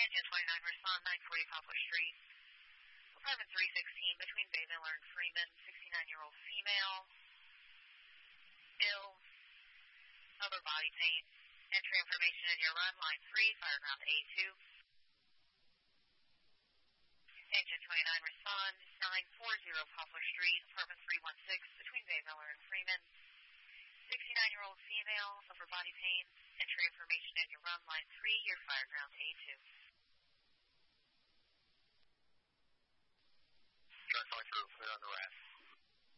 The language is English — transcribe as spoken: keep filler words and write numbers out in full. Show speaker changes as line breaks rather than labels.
Engine twenty-nine, respond nine forty Poplar Street. Apartment three sixteen between Bay Miller and Freeman, sixty-nine-year-old female. Ill. Upper body pain. Entry information in your run, line three, fire ground A two. Engine twenty-nine, respond nine forty Poplar Street, apartment three one six between Bay Miller and Freeman. sixty-nine-year-old female, upper body pain. Entry information in your run, line three, your fire ground A two.
Truck going through, clear on the rack.